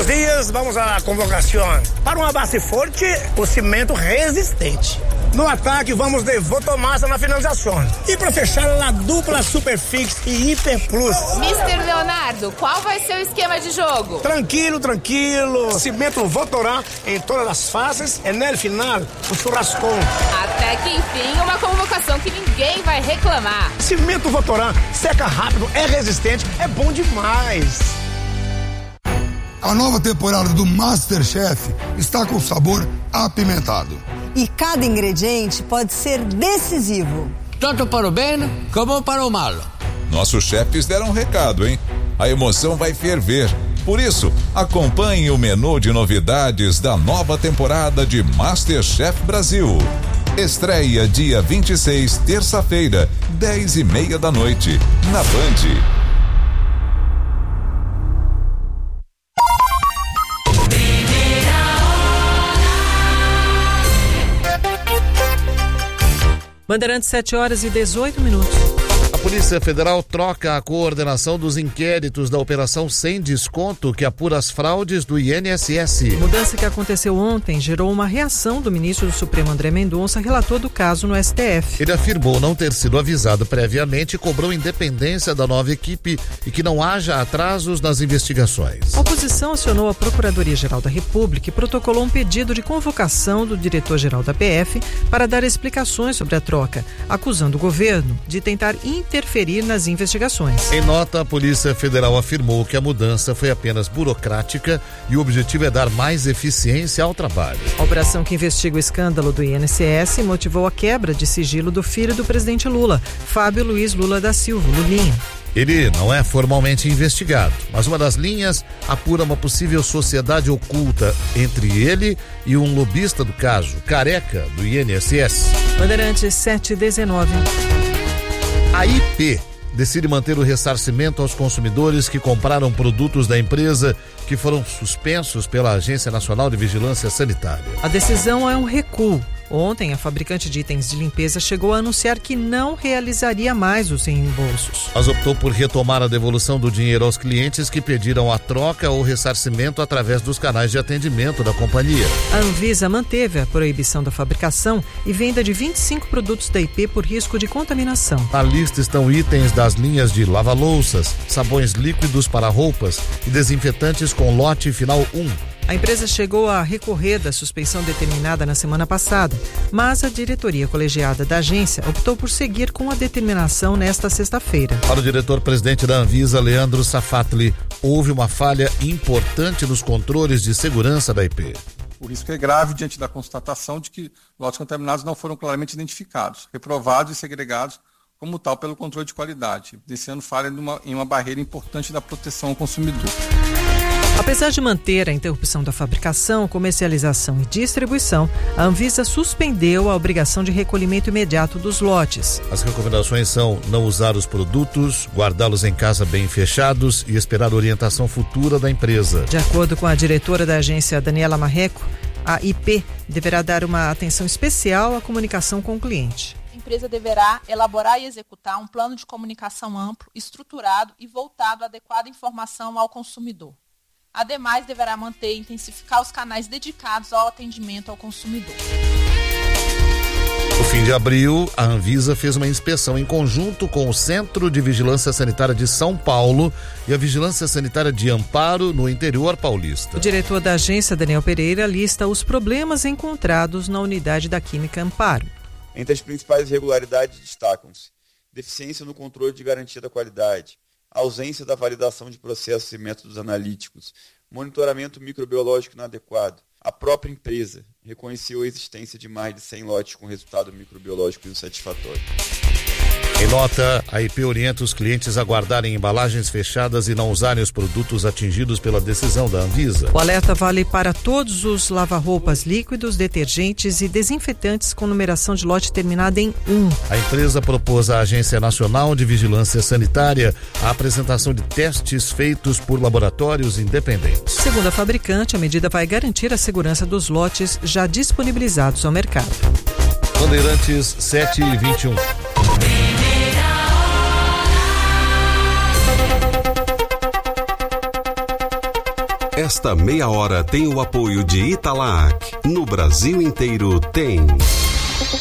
Buenos dias, vamos à convocação. Para uma base forte, o cimento resistente. No ataque, vamos de Votomassa na finalização. E para fechar, a dupla Superfix e Hiper Plus. Mr. Leonardo, qual vai ser o esquema de jogo? Tranquilo. Cimento Votorá em todas as fases e no final, o churrascão. Até que enfim, uma convocação que ninguém vai reclamar. Cimento Votorá seca rápido, é resistente, é bom demais. A nova temporada do MasterChef está com sabor apimentado. E cada ingrediente pode ser decisivo. Tanto para o bem como para o mal. Nossos chefes deram um recado, hein? A emoção vai ferver. Por isso, acompanhe o menu de novidades da nova temporada de MasterChef Brasil. Estreia dia 26, terça-feira, 10:30 da noite, na Band. Bandeirantes, 7h18. A Polícia Federal troca a coordenação dos inquéritos da Operação Sem Desconto, que apura as fraudes do INSS. Mudança que aconteceu ontem gerou uma reação do ministro do Supremo, André Mendonça, relator do caso no STF. Ele afirmou não ter sido avisado previamente e cobrou independência da nova equipe e que não haja atrasos nas investigações. A oposição acionou a Procuradoria-Geral da República e protocolou um pedido de convocação do diretor-geral da PF para dar explicações sobre a troca, acusando o governo de tentar interferir nas investigações. Em nota, a Polícia Federal afirmou que a mudança foi apenas burocrática e o objetivo é dar mais eficiência ao trabalho. A operação que investiga o escândalo do INSS motivou a quebra de sigilo do filho do presidente Lula, Fábio Luiz Lula da Silva, Lulinha. Ele não é formalmente investigado, mas uma das linhas apura uma possível sociedade oculta entre ele e um lobista do caso, Careca, do INSS. Bandeirantes, 7h19. A IP decide manter o ressarcimento aos consumidores que compraram produtos da empresa que foram suspensos pela Agência Nacional de Vigilância Sanitária. A decisão é um recuo. Ontem, a fabricante de itens de limpeza chegou a anunciar que não realizaria mais os reembolsos. Mas optou por retomar a devolução do dinheiro aos clientes que pediram a troca ou ressarcimento através dos canais de atendimento da companhia. A Anvisa manteve a proibição da fabricação e venda de 25 produtos da IP por risco de contaminação. Na lista estão itens das linhas de lava-louças, sabões líquidos para roupas e desinfetantes com lote final 1. A empresa chegou a recorrer da suspensão determinada na semana passada, mas a diretoria colegiada da agência optou por seguir com a determinação nesta sexta-feira. Para o diretor-presidente da Anvisa, Leandro Safatli, houve uma falha importante nos controles de segurança da IP. O risco é grave diante da constatação de que lotes contaminados não foram claramente identificados, reprovados e segregados como tal pelo controle de qualidade, evidenciando falha em uma barreira importante da proteção ao consumidor. Apesar de manter a interrupção da fabricação, comercialização e distribuição, a Anvisa suspendeu a obrigação de recolhimento imediato dos lotes. As recomendações são não usar os produtos, guardá-los em casa bem fechados e esperar a orientação futura da empresa. De acordo com a diretora da agência, Daniela Marreco, a IP deverá dar uma atenção especial à comunicação com o cliente. A empresa deverá elaborar e executar um plano de comunicação amplo, estruturado e voltado à adequada informação ao consumidor. Ademais, deverá manter e intensificar os canais dedicados ao atendimento ao consumidor. No fim de abril, a Anvisa fez uma inspeção em conjunto com o Centro de Vigilância Sanitária de São Paulo e a Vigilância Sanitária de Amparo, no interior paulista. O diretor da agência, Daniel Pereira, lista os problemas encontrados na unidade da Química Amparo. Entre as principais irregularidades destacam-se: deficiência no controle de garantia da qualidade, ausência da validação de processos e métodos analíticos, monitoramento microbiológico inadequado. A própria empresa reconheceu a existência de mais de 100 lotes com resultado microbiológico insatisfatório. Em nota, a IP orienta os clientes a guardarem embalagens fechadas e não usarem os produtos atingidos pela decisão da Anvisa. O alerta vale para todos os lava-roupas líquidos, detergentes e desinfetantes com numeração de lote terminada em 1. A empresa propôs à Agência Nacional de Vigilância Sanitária a apresentação de testes feitos por laboratórios independentes. Segundo a fabricante, a medida vai garantir a segurança dos lotes já disponibilizados ao mercado. Bandeirantes, 7h21. Esta meia hora tem o apoio de Italac. No Brasil inteiro tem.